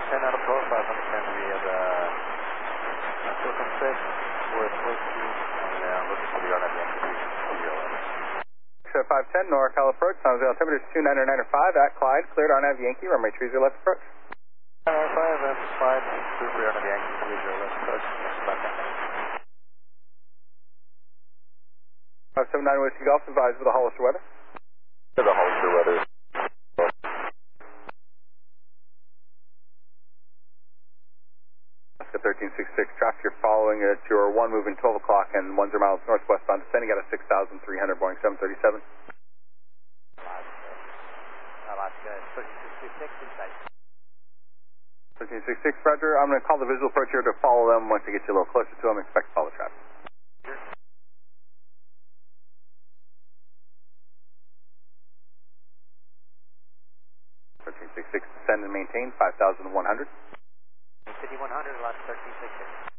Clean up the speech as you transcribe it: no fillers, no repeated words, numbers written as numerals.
510 out of 12, 510 via the circumfix with whiskey, and looking for the yard at the end of the 510, NorCal approach, San Jose altimeter is 299.5 at Clyde, cleared on Yankee, runway 30 left approach. 5, that's Clyde, clear on the Yankee, 30 left approach, next 510. 579 Whiskey Golf, advised with the Hollister weather. To the Hollister weather. Alaska 1366, traffic you're following at your 1 moving 12 o'clock and 10 miles northwestbound, descending at a 6,300 Boeing 737. Alaska 1366, inside. 1366, Roger. I'm going to call the visual approach here to follow them. Once I get you a little closer to them, expect to follow traffic. 1366, descend and maintain 5,100. 5100, Alaska 1366.